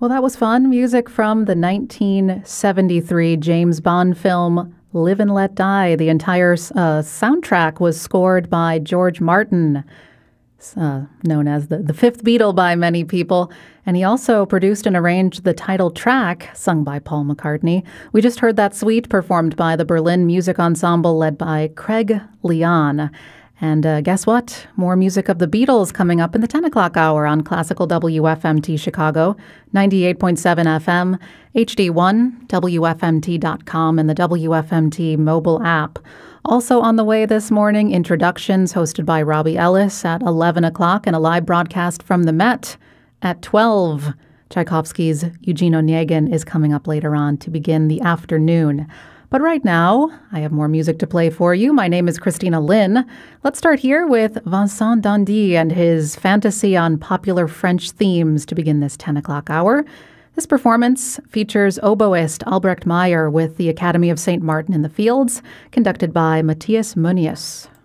Well, that was fun. Music from the 1973 James Bond film Live and Let Die. The entire soundtrack was scored by George Martin, known as the fifth Beatle by many people. And he also produced and arranged the title track, sung by Paul McCartney. We just heard that suite performed by the Berlin Music Ensemble led by Craig Leon. And guess what? More music of the Beatles coming up in the 10 o'clock hour on Classical WFMT Chicago, 98.7 FM, HD1, WFMT.com, and the WFMT mobile app. Also on the way this morning, introductions hosted by Robbie Ellis at 11 o'clock and a live broadcast from the Met at 12. Tchaikovsky's Eugene Onegin is coming up later on to begin the afternoon. But right now, I have more music to play for you. My name is Christina Lynn. Let's start here with Vincent Dandy and his fantasy on popular French themes to begin this 10 o'clock hour. This performance features oboist Albrecht Meyer with the Academy of St. Martin in the Fields, conducted by Matthias Muniz.